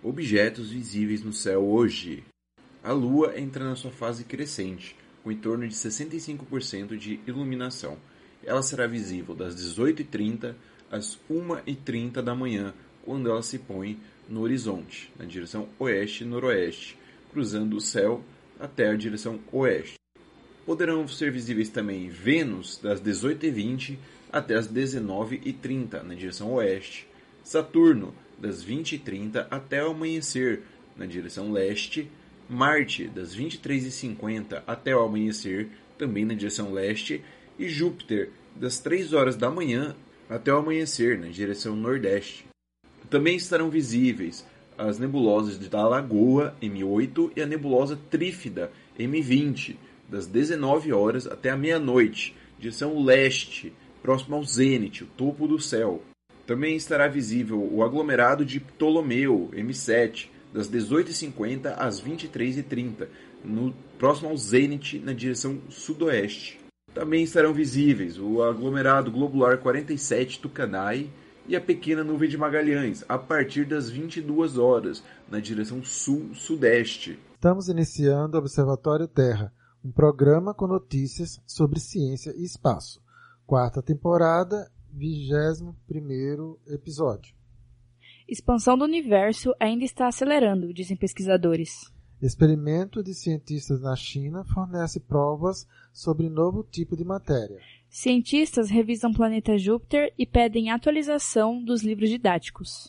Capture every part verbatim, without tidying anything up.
Objetos visíveis no céu hoje. A Lua entra na sua fase crescente, com em torno de sessenta e cinco por cento de iluminação. Ela será visível das dezoito e trinta às uma e trinta da manhã, quando ela se põe no horizonte, na direção oeste-noroeste, cruzando o céu até a direção oeste. Poderão ser visíveis também Vênus das dezoito e vinte até as dezenove e trinta, na direção oeste, Saturno das vinte e trinta até o amanhecer, na direção leste, Marte das vinte e três e cinquenta até o amanhecer, também na direção leste, e Júpiter das três horas da manhã até o amanhecer, na direção nordeste. Também estarão visíveis as nebulosas da Lagoa, M oito, e a nebulosa Trífida, M vinte, das dezenove horas até a meia-noite, direção leste, próximo ao zênite, o topo do céu. Também estará visível o aglomerado de Ptolomeu, M sete, das dezoito e cinquenta às vinte e três e trinta, no, próximo ao zênite, na direção sudoeste. Também estarão visíveis o aglomerado globular quarenta e sete Tucanae e a pequena nuvem de Magalhães, a partir das vinte e duas horas, na direção sul-sudeste. Estamos iniciando o Observatório Terra, um programa com notícias sobre ciência e espaço. Quarta temporada, vigésimo primeiro episódio. Expansão do universo ainda está acelerando, dizem pesquisadores. Experimento de cientistas na China fornece provas sobre novo tipo de matéria. Cientistas revisam o planeta Júpiter e pedem atualização dos livros didáticos.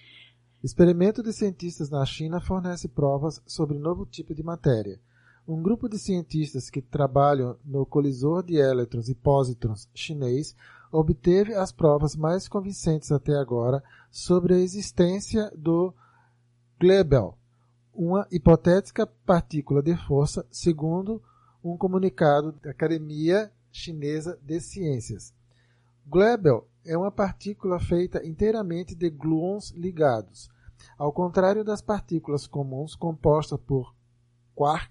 Experimento de cientistas na China fornece provas sobre novo tipo de matéria. Um grupo de cientistas que trabalham no colisor de elétrons e pósitrons chinês obteve as provas mais convincentes até agora sobre a existência do Glebel, uma hipotética partícula de força, segundo um comunicado da Academia Chinesa de Ciências. Glebel é uma partícula feita inteiramente de gluons ligados. Ao contrário das partículas comuns compostas por quark,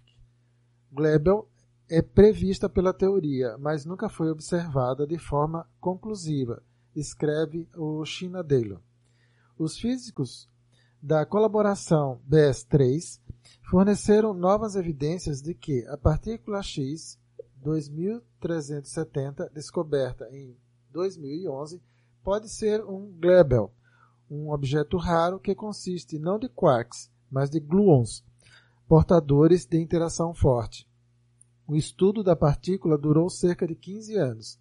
Glebel é prevista pela teoria, mas nunca foi observada de forma conclusiva, escreve o China Daily. Os físicos da colaboração B S três forneceram novas evidências de que a partícula X dois mil trezentos e setenta, descoberta em dois mil e onze, pode ser um Glebel, um objeto raro que consiste não de quarks, mas de gluons, portadores de interação forte. O estudo da partícula durou cerca de quinze anos.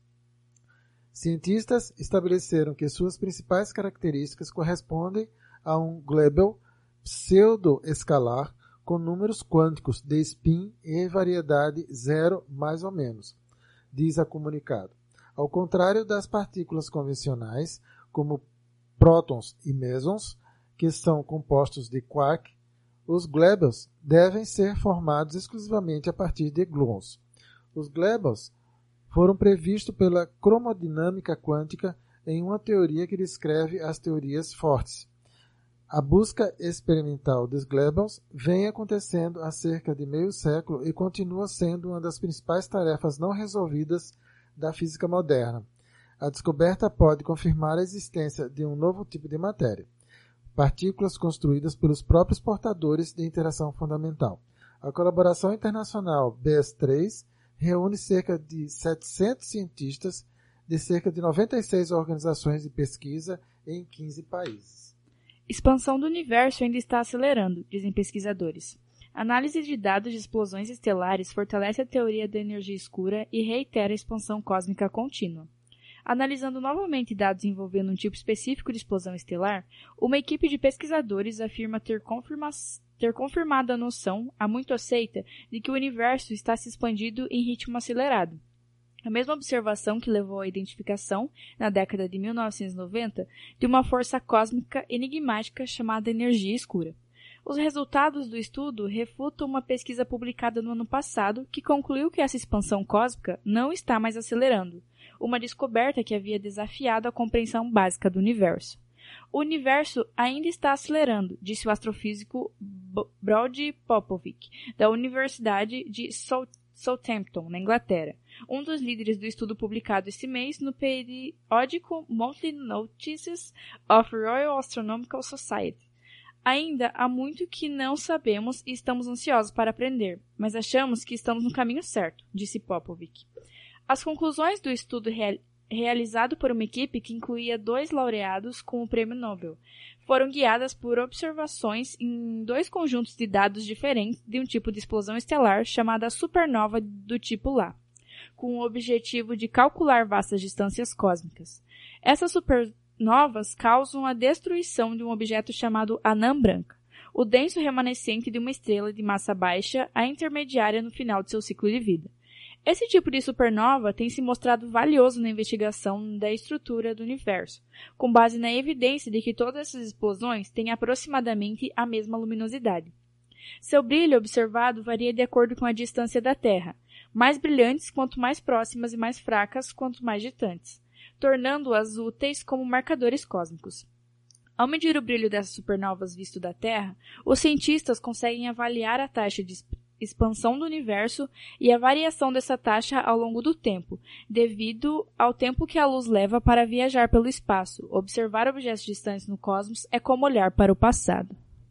Cientistas estabeleceram que suas principais características correspondem a um Glebel pseudo-escalar com números quânticos de spin e variedade zero mais ou menos, diz a comunicado. Ao contrário das partículas convencionais, como prótons e mesons, que são compostos de quark, os Glebels devem ser formados exclusivamente a partir de gluons. Os Glebels foram previstos pela cromodinâmica quântica em uma teoria que descreve as teorias fortes. A busca experimental dos Glebels vem acontecendo há cerca de meio século e continua sendo uma das principais tarefas não resolvidas da física moderna. A descoberta pode confirmar a existência de um novo tipo de matéria, partículas construídas pelos próprios portadores de interação fundamental. A colaboração internacional B S três reúne cerca de setecentos cientistas de cerca de noventa e seis organizações de pesquisa em quinze países. Expansão do universo ainda está acelerando, dizem pesquisadores. Análise de dados de explosões estelares fortalece a teoria da energia escura e reitera a expansão cósmica contínua. Analisando novamente dados envolvendo um tipo específico de explosão estelar, uma equipe de pesquisadores afirma ter, confirma- ter confirmado a noção, há muito aceita, de que o universo está se expandindo em ritmo acelerado. A mesma observação que levou à identificação, na década de mil novecentos e noventa, de uma força cósmica enigmática chamada energia escura. Os resultados do estudo refutam uma pesquisa publicada no ano passado que concluiu que essa expansão cósmica não está mais acelerando, uma descoberta que havia desafiado a compreensão básica do universo. O universo ainda está acelerando, disse o astrofísico Brody Popovic, da Universidade de Southampton, na Inglaterra, um dos líderes do estudo publicado este mês no periódico Monthly Notices of Royal Astronomical Society. Ainda há muito que não sabemos e estamos ansiosos para aprender, mas achamos que estamos no caminho certo, disse Popovic. As conclusões do estudo real, realizado por uma equipe que incluía dois laureados com o Prêmio Nobel foram guiadas por observações em dois conjuntos de dados diferentes de um tipo de explosão estelar chamada supernova do tipo Lá, com o objetivo de calcular vastas distâncias cósmicas. Essas supernovas causam a destruição de um objeto chamado anã branca, o denso remanescente de uma estrela de massa baixa, a intermediária no final de seu ciclo de vida. Esse tipo de supernova tem se mostrado valioso na investigação da estrutura do universo, com base na evidência de que todas essas explosões têm aproximadamente a mesma luminosidade. Seu brilho observado varia de acordo com a distância da Terra, mais brilhantes quanto mais próximas e mais fracas quanto mais distantes, tornando-as úteis como marcadores cósmicos. Ao medir o brilho dessas supernovas visto da Terra, os cientistas conseguem avaliar a taxa de expansão do universo e a variação dessa taxa ao longo do tempo, devido ao tempo que a luz leva para viajar pelo espaço. Observar objetos distantes no cosmos é como olhar para o passado.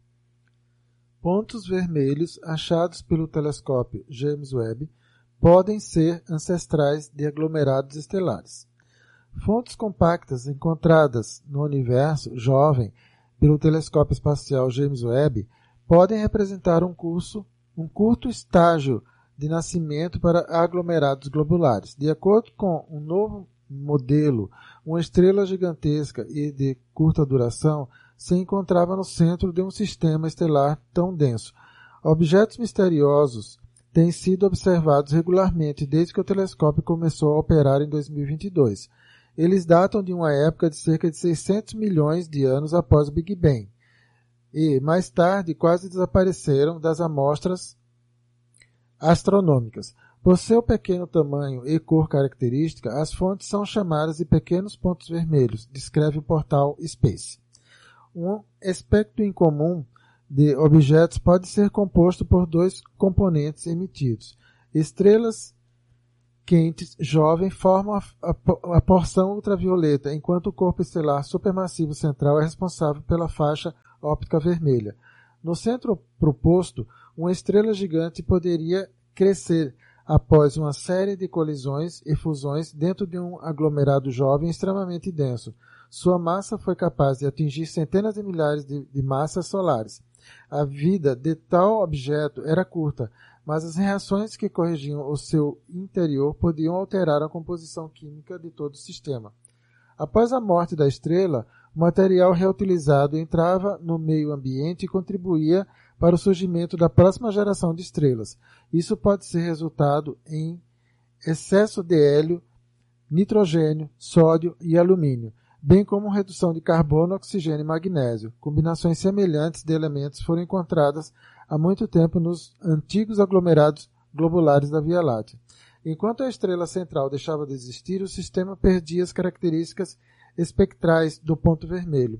Pontos vermelhos achados pelo telescópio James Webb podem ser ancestrais de aglomerados estelares. Fontes compactas encontradas no universo jovem pelo telescópio espacial James Webb podem representar um curso um curto estágio de nascimento para aglomerados globulares. De acordo com um novo modelo, uma estrela gigantesca e de curta duração se encontrava no centro de um sistema estelar tão denso. Objetos misteriosos têm sido observados regularmente desde que o telescópio começou a operar em dois mil e vinte e dois. Eles datam de uma época de cerca de seiscentos milhões de anos após o Big Bang. E, mais tarde, quase desapareceram das amostras astronômicas. Por seu pequeno tamanho e cor característica, as fontes são chamadas de pequenos pontos vermelhos, descreve o portal Space. Um espectro incomum de objetos pode ser composto por dois componentes emitidos. Estrelas quentes jovens formam a, a, a porção ultravioleta, enquanto o corpo estelar supermassivo central é responsável pela faixa óptica vermelha. No centro proposto, uma estrela gigante poderia crescer após uma série de colisões e fusões dentro de um aglomerado jovem extremamente denso. Sua massa foi capaz de atingir centenas de milhares de, de massas solares. A vida de tal objeto era curta, mas as reações que corrigiam o seu interior podiam alterar a composição química de todo o sistema. Após a morte da estrela, o material reutilizado entrava no meio ambiente e contribuía para o surgimento da próxima geração de estrelas. Isso pode ser resultado em excesso de hélio, nitrogênio, sódio e alumínio, bem como redução de carbono, oxigênio e magnésio. Combinações semelhantes de elementos foram encontradas há muito tempo nos antigos aglomerados globulares da Via Láctea. Enquanto a estrela central deixava de existir, o sistema perdia as características espectrais do ponto vermelho.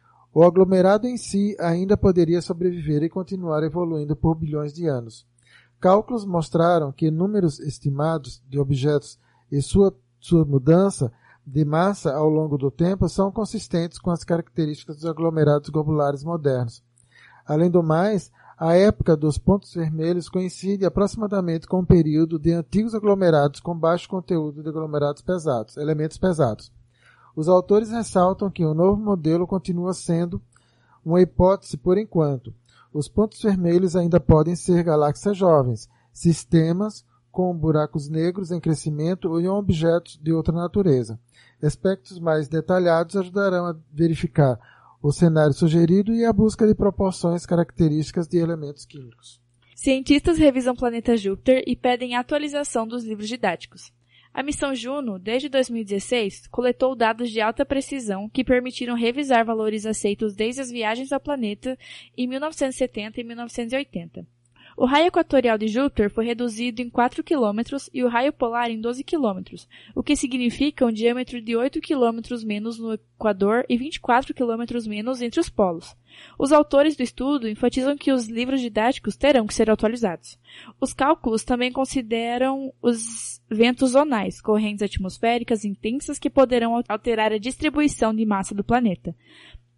O aglomerado em si ainda poderia sobreviver e continuar evoluindo por bilhões de anos. Cálculos mostraram que números estimados de objetos e sua, sua mudança de massa ao longo do tempo são consistentes com as características dos aglomerados globulares modernos. Além do mais, a época dos pontos vermelhos coincide aproximadamente com o período de antigos aglomerados com baixo conteúdo de aglomerados pesados, elementos pesados. Os autores ressaltam que o novo modelo continua sendo uma hipótese por enquanto. Os pontos vermelhos ainda podem ser galáxias jovens, sistemas com buracos negros em crescimento ou objetos de outra natureza. Aspectos mais detalhados ajudarão a verificar o cenário sugerido e a busca de proporções características de elementos químicos. Cientistas revisam o planeta Júpiter e pedem atualização dos livros didáticos. A missão Juno, desde dois mil e dezesseis, coletou dados de alta precisão que permitiram revisar valores aceitos desde as viagens ao planeta em mil novecentos e setenta e mil novecentos e oitenta. O raio equatorial de Júpiter foi reduzido em quatro quilômetros e o raio polar em doze quilômetros, o que significa um diâmetro de oito quilômetros menos no Equador e vinte e quatro quilômetros menos entre os polos. Os autores do estudo enfatizam que os livros didáticos terão que ser atualizados. Os cálculos também consideram os ventos zonais, correntes atmosféricas intensas que poderão alterar a distribuição de massa do planeta.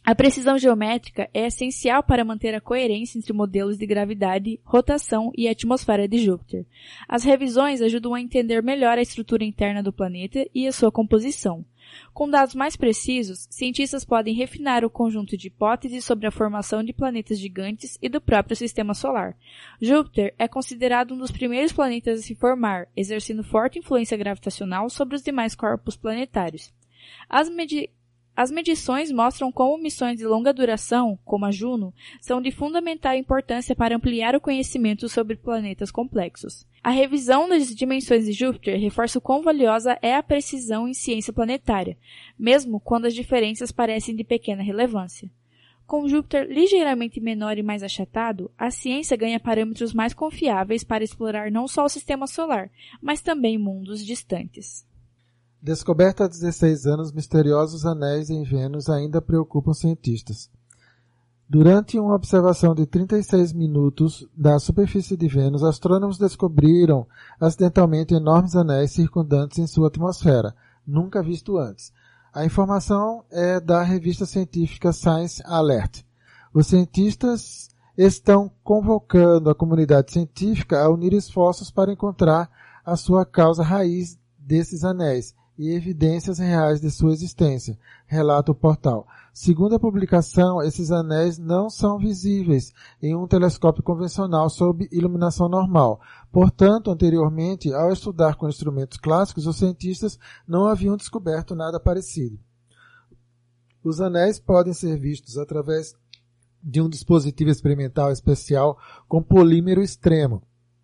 A precisão geométrica é essencial para manter a coerência entre modelos de gravidade, rotação e atmosfera de Júpiter. As revisões ajudam a entender melhor a estrutura interna do planeta e a sua composição. Com dados mais precisos, cientistas podem refinar o conjunto de hipóteses sobre a formação de planetas gigantes e do próprio sistema solar. Júpiter é considerado um dos primeiros planetas a se formar, exercendo forte influência gravitacional sobre os demais corpos planetários. As medi- As medições mostram como missões de longa duração, como a Juno, são de fundamental importância para ampliar o conhecimento sobre planetas complexos. A revisão das dimensões de Júpiter reforça o quão valiosa é a precisão em ciência planetária, mesmo quando as diferenças parecem de pequena relevância. Com Júpiter ligeiramente menor e mais achatado, a ciência ganha parâmetros mais confiáveis para explorar não só o sistema solar, mas também mundos distantes. Descoberta há dezesseis anos, misteriosos anéis em Vênus ainda preocupam cientistas. Durante uma observação de trinta e seis minutos da superfície de Vênus, astrônomos descobriram acidentalmente enormes anéis circundantes em sua atmosfera, nunca visto antes. A informação é da revista científica Science Alert. Os cientistas estão convocando a comunidade científica a unir esforços para encontrar a sua causa raiz desses anéis e evidências reais de sua existência, relata o portal. Segundo a publicação, esses anéis não são visíveis em um telescópio convencional sob iluminação normal. Portanto, anteriormente, ao estudar com instrumentos clássicos, os cientistas não haviam descoberto nada parecido. Os anéis podem ser vistos através de um dispositivo experimental especial com polímero extremo,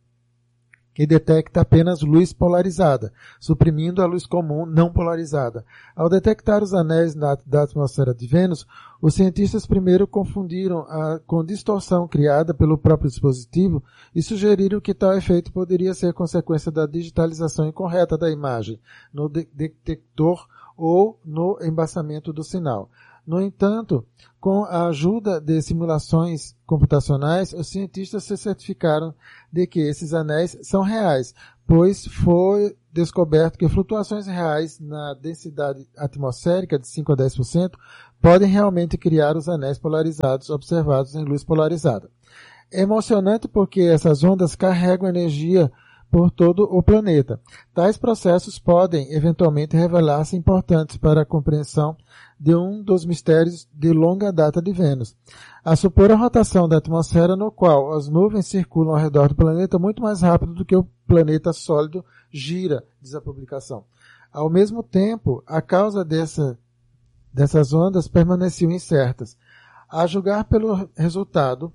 que detecta apenas luz polarizada, suprimindo a luz comum não polarizada. Ao detectar os anéis na, da atmosfera de Vênus, os cientistas primeiro confundiram a, com distorção criada pelo próprio dispositivo e sugeriram que tal efeito poderia ser consequência da digitalização incorreta da imagem no de- detector ou no embaçamento do sinal. No entanto, com a ajuda de simulações computacionais, os cientistas se certificaram de que esses anéis são reais, pois foi descoberto que flutuações reais na densidade atmosférica de cinco a dez por cento podem realmente criar os anéis polarizados observados em luz polarizada. É emocionante porque essas ondas carregam energia por todo o planeta. Tais processos podem, eventualmente, revelar-se importantes para a compreensão de um dos mistérios de longa data de Vênus. A supor a rotação da atmosfera no qual as nuvens circulam ao redor do planeta muito mais rápido do que o planeta sólido gira, diz a publicação. Ao mesmo tempo, a causa dessa, dessas ondas permaneciam incertas. A julgar pelo resultado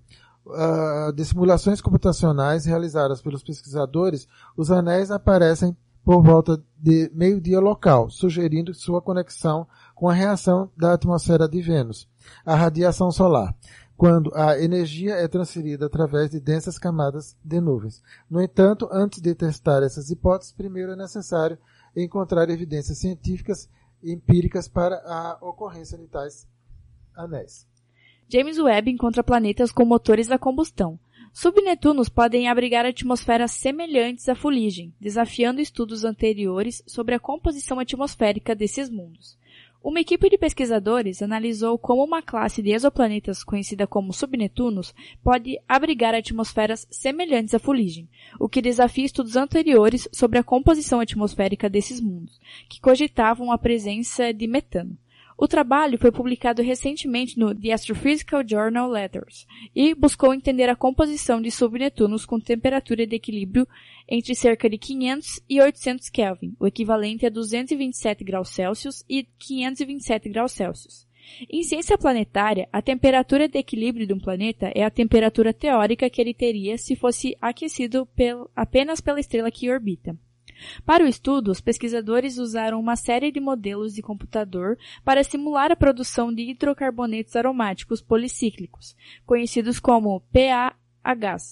Uh, de simulações computacionais realizadas pelos pesquisadores, os anéis aparecem por volta de meio-dia local, sugerindo sua conexão com a reação da atmosfera de Vênus, a radiação solar, quando a energia é transferida através de densas camadas de nuvens. No entanto, antes de testar essas hipóteses, primeiro é necessário encontrar evidências científicas e empíricas para a ocorrência de tais anéis. James Webb encontra planetas com motores a combustão. Subnetunos podem abrigar atmosferas semelhantes à fuligem, desafiando estudos anteriores sobre a composição atmosférica desses mundos. Uma equipe de pesquisadores analisou como uma classe de exoplanetas conhecida como subnetunos pode abrigar atmosferas semelhantes à fuligem, o que desafia estudos anteriores sobre a composição atmosférica desses mundos, que cogitavam a presença de metano. O trabalho foi publicado recentemente no The Astrophysical Journal Letters e buscou entender a composição de subnetunos com temperatura de equilíbrio entre cerca de quinhentos e oitocentos Kelvin, o equivalente a duzentos e vinte e sete graus Celsius e quinhentos e vinte e sete graus Celsius. Em ciência planetária, a temperatura de equilíbrio de um planeta é a temperatura teórica que ele teria se fosse aquecido pel- apenas pela estrela que orbita. Para o estudo, os pesquisadores usaram uma série de modelos de computador para simular a produção de hidrocarbonetos aromáticos policíclicos, conhecidos como P A Hs,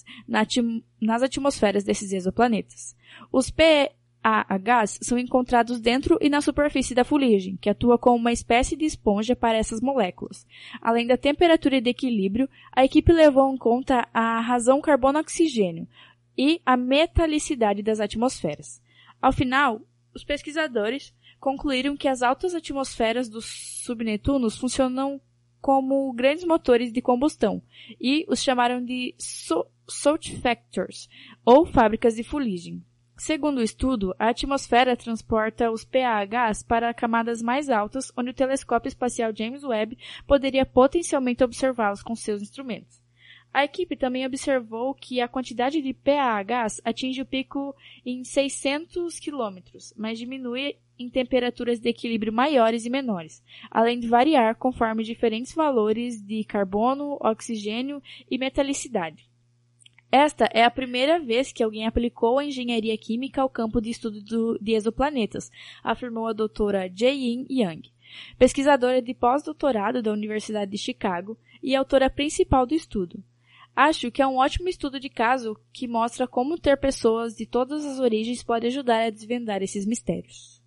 nas atmosferas desses exoplanetas. Os P A Hs são encontrados dentro e na superfície da fuligem, que atua como uma espécie de esponja para essas moléculas. Além da temperatura de equilíbrio, a equipe levou em conta a razão carbono-oxigênio e a metalicidade das atmosferas. Ao final, os pesquisadores concluíram que as altas atmosferas dos subnetunos funcionam como grandes motores de combustão, e os chamaram de so- salt factors, ou fábricas de fuligem. Segundo o estudo, a atmosfera transporta os P A Hs para camadas mais altas, onde o telescópio espacial James Webb poderia potencialmente observá-los com seus instrumentos. A equipe também observou que a quantidade de P A Hs atinge o pico em seiscentos quilômetros, mas diminui em temperaturas de equilíbrio maiores e menores, além de variar conforme diferentes valores de carbono, oxigênio e metalicidade. Esta é a primeira vez que alguém aplicou a engenharia química ao campo de estudo do, de exoplanetas, afirmou a doutora Jae-in Yang, pesquisadora de pós-doutorado da Universidade de Chicago e autora principal do estudo. Acho que é um ótimo estudo de caso que mostra como ter pessoas de todas as origens pode ajudar a desvendar esses mistérios.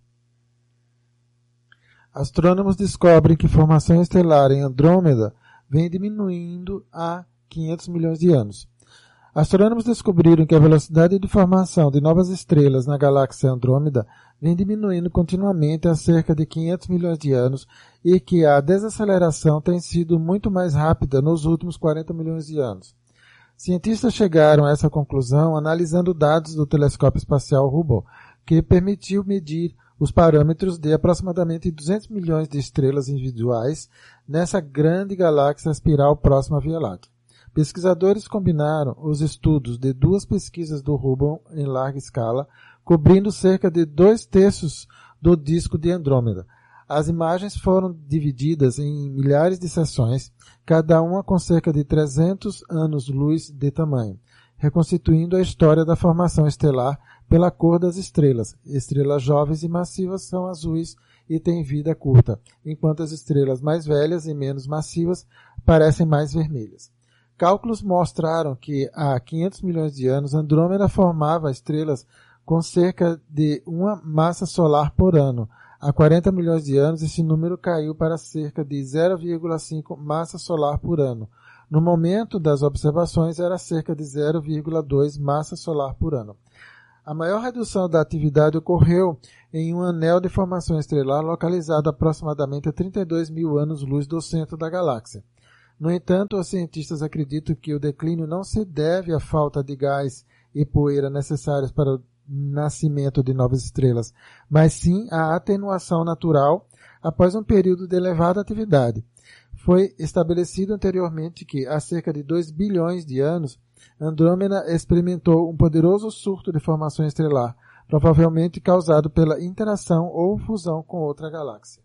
Astrônomos descobrem que formação estelar em Andrômeda vem diminuindo há quinhentos milhões de anos. Astrônomos descobriram que a velocidade de formação de novas estrelas na galáxia Andrômeda vem diminuindo continuamente há cerca de quinhentos milhões de anos e que a desaceleração tem sido muito mais rápida nos últimos quarenta milhões de anos. Cientistas chegaram a essa conclusão analisando dados do telescópio espacial Hubble, que permitiu medir os parâmetros de aproximadamente duzentos milhões de estrelas individuais nessa grande galáxia espiral próxima à Via Láctea. Pesquisadores combinaram os estudos de duas pesquisas do Hubble em larga escala, cobrindo cerca de dois terços do disco de Andrômeda. As imagens foram divididas em milhares de seções, cada uma com cerca de trezentos anos-luz de tamanho, reconstituindo a história da formação estelar pela cor das estrelas. Estrelas jovens e massivas são azuis e têm vida curta, enquanto as estrelas mais velhas e menos massivas parecem mais vermelhas. Cálculos mostraram que há quinhentos milhões de anos Andrômeda formava estrelas com cerca de uma massa solar por ano. Há quarenta milhões de anos esse número caiu para cerca de zero vírgula cinco massa solar por ano. No momento das observações era cerca de zero vírgula dois massa solar por ano. A maior redução da atividade ocorreu em um anel de formação estelar localizado aproximadamente a trinta e dois mil anos-luz do centro da galáxia. No entanto, os cientistas acreditam que o declínio não se deve à falta de gás e poeira necessários para o nascimento de novas estrelas, mas sim à atenuação natural após um período de elevada atividade. Foi estabelecido anteriormente que, há cerca de dois bilhões de anos, Andrômeda experimentou um poderoso surto de formação estelar, provavelmente causado pela interação ou fusão com outra galáxia.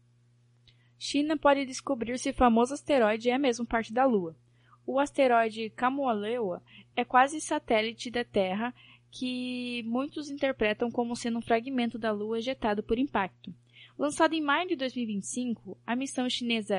China pode descobrir se o famoso asteroide é mesmo parte da Lua. O asteroide Kamoa-Lewa é quase satélite da Terra, que muitos interpretam como sendo um fragmento da Lua ejetado por impacto. Lançado em maio de dois mil e vinte e cinco, a missão chinesa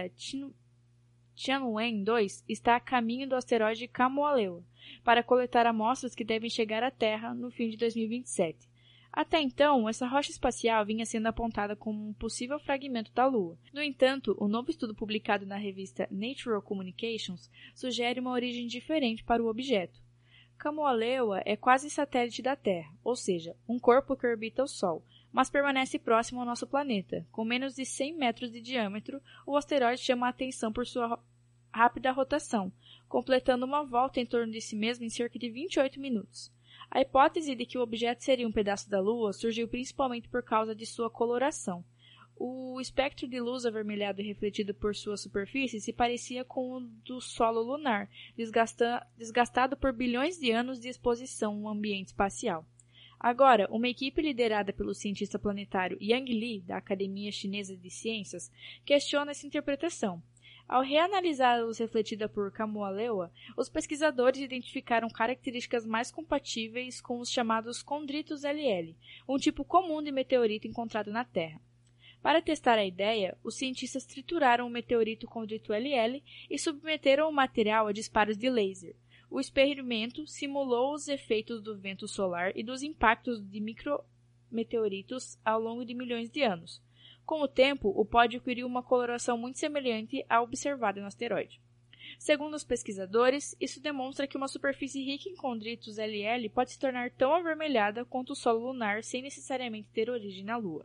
Tianwen dois está a caminho do asteroide Kamoa-Lewa para coletar amostras que devem chegar à Terra no fim de dois mil e vinte e sete. Até então, essa rocha espacial vinha sendo apontada como um possível fragmento da Lua. No entanto, o novo estudo publicado na revista Nature Communications sugere uma origem diferente para o objeto. Kamoa-Lewa é quase satélite da Terra, ou seja, um corpo que orbita o Sol, mas permanece próximo ao nosso planeta. Com menos de cem metros de diâmetro, o asteroide chama a atenção por sua rápida rotação, completando uma volta em torno de si mesmo em cerca de vinte e oito minutos. A hipótese de que o objeto seria um pedaço da Lua surgiu principalmente por causa de sua coloração. O espectro de luz avermelhado refletido por sua superfície se parecia com o do solo lunar, desgasta- desgastado por bilhões de anos de exposição ao ambiente espacial. Agora, uma equipe liderada pelo cientista planetário Yang Li, da Academia Chinesa de Ciências, questiona essa interpretação. Ao reanalisar a luz refletida por Kamoa-Lewa, os pesquisadores identificaram características mais compatíveis com os chamados condritos L L, um tipo comum de meteorito encontrado na Terra. Para testar a ideia, os cientistas trituraram o meteorito condrito L L e submeteram o material a disparos de laser. O experimento simulou os efeitos do vento solar e dos impactos de micrometeoritos ao longo de milhões de anos. Com o tempo, o pó adquiriu uma coloração muito semelhante à observada no asteroide. Segundo os pesquisadores, isso demonstra que uma superfície rica em condritos L L pode se tornar tão avermelhada quanto o solo lunar sem necessariamente ter origem na Lua.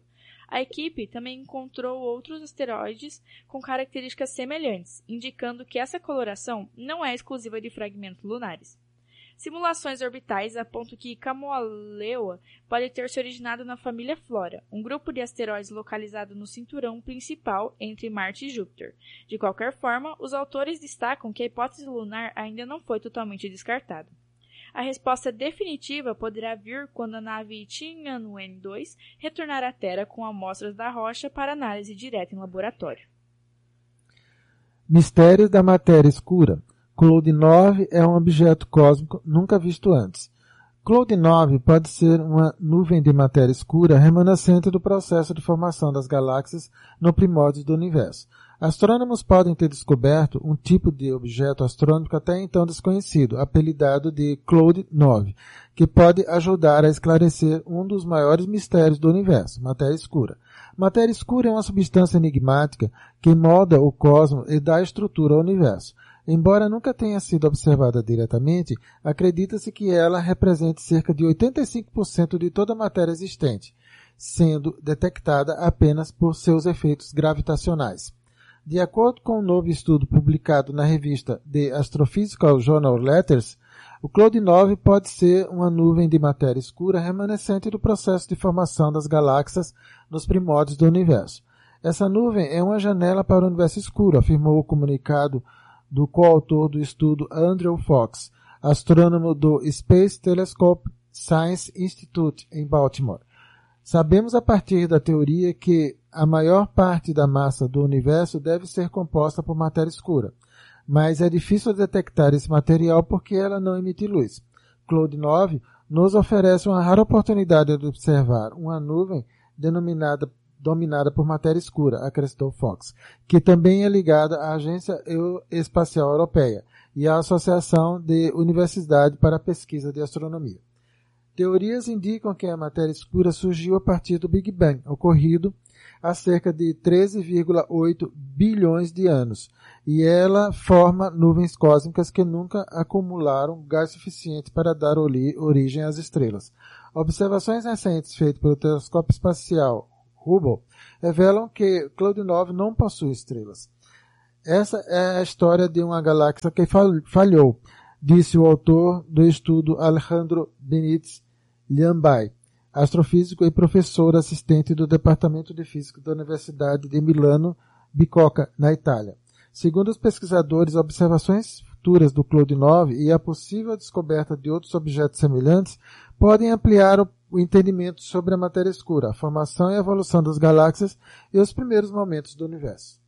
A equipe também encontrou outros asteroides com características semelhantes, indicando que essa coloração não é exclusiva de fragmentos lunares. Simulações orbitais apontam que Kamoa-Lewa pode ter se originado na família Flora, um grupo de asteroides localizado no cinturão principal entre Marte e Júpiter. De qualquer forma, os autores destacam que a hipótese lunar ainda não foi totalmente descartada. A resposta definitiva poderá vir quando a nave Tianwen dois retornar à Terra com amostras da rocha para análise direta em laboratório. Mistérios da matéria escura. Cloud nove é um objeto cósmico nunca visto antes. Cloud nove pode ser uma nuvem de matéria escura remanescente do processo de formação das galáxias no primórdio do universo. Astrônomos podem ter descoberto um tipo de objeto astronômico até então desconhecido, apelidado de Cloud nove, que pode ajudar a esclarecer um dos maiores mistérios do universo, matéria escura. Matéria escura é uma substância enigmática que molda o cosmos e dá estrutura ao universo. Embora nunca tenha sido observada diretamente, acredita-se que ela represente cerca de oitenta e cinco por cento de toda a matéria existente, sendo detectada apenas por seus efeitos gravitacionais. De acordo com um novo estudo publicado na revista The Astrophysical Journal Letters, o Cloud nove pode ser uma nuvem de matéria escura remanescente do processo de formação das galáxias nos primórdios do universo. Essa nuvem é uma janela para o universo escuro, afirmou o comunicado do coautor do estudo Andrew Fox, astrônomo do Space Telescope Science Institute em Baltimore. Sabemos a partir da teoria que a maior parte da massa do universo deve ser composta por matéria escura, mas é difícil detectar esse material porque ela não emite luz. Cloud nove nos oferece uma rara oportunidade de observar uma nuvem denominada dominada por matéria escura, acrescentou Fox, que também é ligada à Agência Espacial Europeia e à Associação de Universidade para a Pesquisa de Astronomia. Teorias indicam que a matéria escura surgiu a partir do Big Bang, ocorrido há cerca de treze vírgula oito bilhões de anos, e ela forma nuvens cósmicas que nunca acumularam gás suficiente para dar origem às estrelas. Observações recentes feitas pelo telescópio espacial Hubble revelam que Cloud nove não possui estrelas. Essa é a história de uma galáxia que falhou, disse o autor do estudo Alejandro Benítez Llambay, astrofísico e professor assistente do Departamento de Física da Universidade de Milano Bicocca, na Itália. Segundo os pesquisadores, observações futuras do Cloud nove e a possível descoberta de outros objetos semelhantes podem ampliar o o entendimento sobre a matéria escura, a formação e a evolução das galáxias e os primeiros momentos do universo.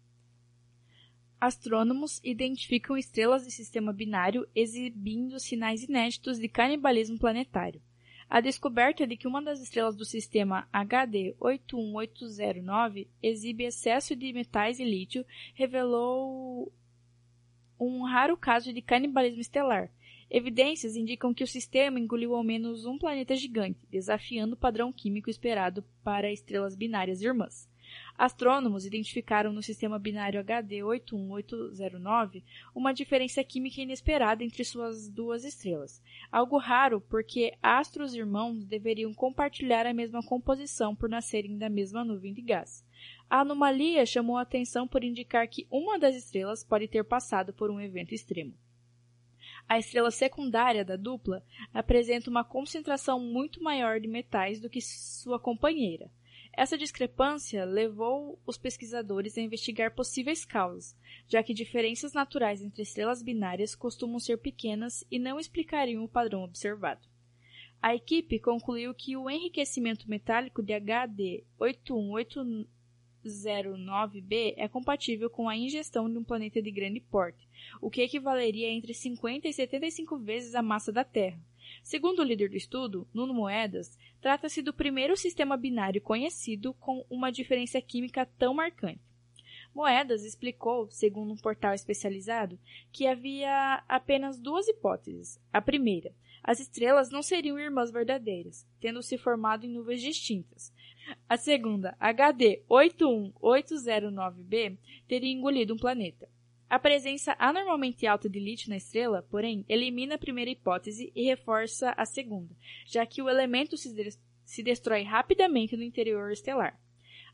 Astrônomos identificam estrelas de sistema binário exibindo sinais inéditos de canibalismo planetário. A descoberta de que uma das estrelas do sistema H D oito um oito zero nove exibe excesso de metais e lítio revelou um raro caso de canibalismo estelar. Evidências indicam que o sistema engoliu ao menos um planeta gigante, desafiando o padrão químico esperado para estrelas binárias irmãs. Astrônomos identificaram no sistema binário H D oito um oito zero nove uma diferença química inesperada entre suas duas estrelas, algo raro porque astros irmãos deveriam compartilhar a mesma composição por nascerem da mesma nuvem de gás. A anomalia chamou a atenção por indicar que uma das estrelas pode ter passado por um evento extremo. A estrela secundária da dupla apresenta uma concentração muito maior de metais do que sua companheira. Essa discrepância levou os pesquisadores a investigar possíveis causas, já que diferenças naturais entre estrelas binárias costumam ser pequenas e não explicariam o padrão observado. A equipe concluiu que o enriquecimento metálico de H D oito um oito zero nove b é compatível com a ingestão de um planeta de grande porte, o que equivaleria a entre cinquenta e setenta e cinco vezes a massa da Terra. Segundo o líder do estudo, Nuno Moedas, trata-se do primeiro sistema binário conhecido com uma diferença química tão marcante. Moedas explicou, segundo um portal especializado, que havia apenas duas hipóteses. A primeira, as estrelas não seriam irmãs verdadeiras, tendo se formado em nuvens distintas. A segunda, H D oito um oito zero nove b, teria engolido um planeta. A presença anormalmente alta de lítio na estrela, porém, elimina a primeira hipótese e reforça a segunda, já que o elemento se, de- se destrói rapidamente no interior estelar.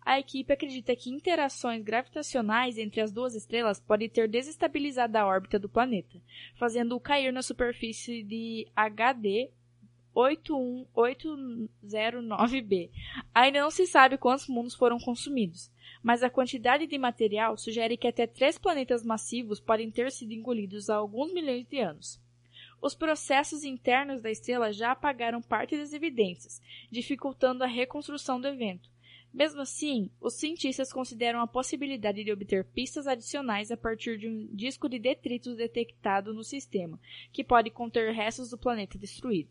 a equipe acredita que interações gravitacionais entre as duas estrelas podem ter desestabilizado a órbita do planeta, fazendo-o cair na superfície de H D oito um oito zero nove b. Ainda não se sabe quantos mundos foram consumidos, mas a quantidade de material sugere que até três planetas massivos podem ter sido engolidos há alguns milhões de anos. Os processos internos da estrela já apagaram parte das evidências, dificultando a reconstrução do evento. Mesmo assim, os cientistas consideram a possibilidade de obter pistas adicionais a partir de um disco de detritos detectado no sistema, que pode conter restos do planeta destruído.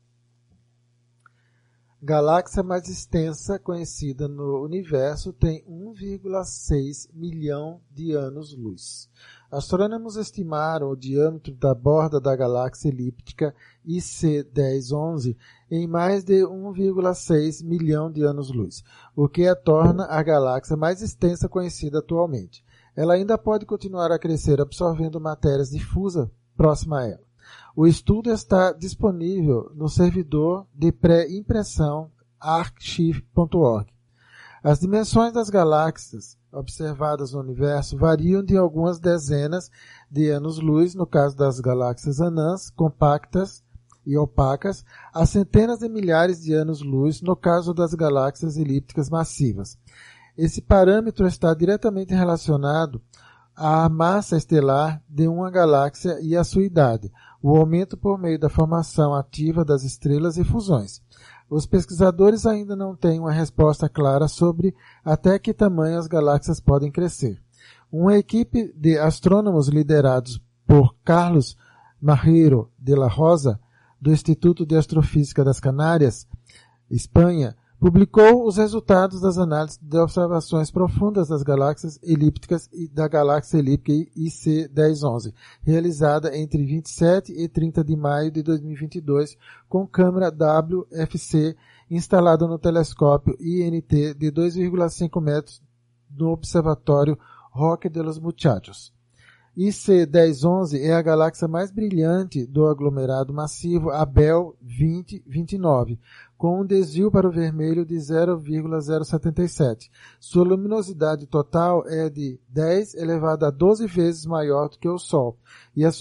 Galáxia mais extensa conhecida no universo tem um vírgula seis milhão de anos-luz. Astrônomos estimaram o diâmetro da borda da galáxia elíptica I C dez onze em mais de um vírgula seis milhão de anos-luz, o que a torna a galáxia mais extensa conhecida atualmente. Ela ainda pode continuar a crescer absorvendo matérias difusas próximas a ela. O estudo está disponível no servidor de pré-impressão archive ponto org. As dimensões das galáxias observadas no universo variam de algumas dezenas de anos-luz, no caso das galáxias anãs, compactas e opacas, a centenas de milhares de anos-luz, no caso das galáxias elípticas massivas. Esse parâmetro está diretamente relacionado à massa estelar de uma galáxia e à sua idade, o aumento por meio da formação ativa das estrelas e fusões. Os pesquisadores ainda não têm uma resposta clara sobre até que tamanho as galáxias podem crescer. Uma equipe de astrônomos liderados por Carlos Marreiro de la Rosa, do Instituto de Astrofísica das Canárias, Espanha, publicou os resultados das análises de observações profundas das galáxias elípticas e da galáxia elíptica I C dez onze, realizada entre vinte e sete e trinta de maio de dois mil e vinte e dois, com câmera W F C instalada no telescópio I N T de dois vírgula cinco metros no Observatório Roque de los Muchachos. I C dez onze é a galáxia mais brilhante do aglomerado massivo Abell vinte vinte e nove, com um desvio para o vermelho de zero vírgula zero setenta e sete. Sua luminosidade total é de dez elevado a doze vezes maior do que o Sol, e a